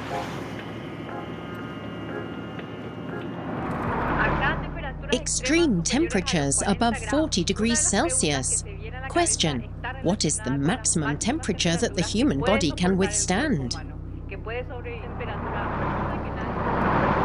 Extreme temperatures above 40 degrees Celsius. Question: what is the maximum temperature that the human body can withstand?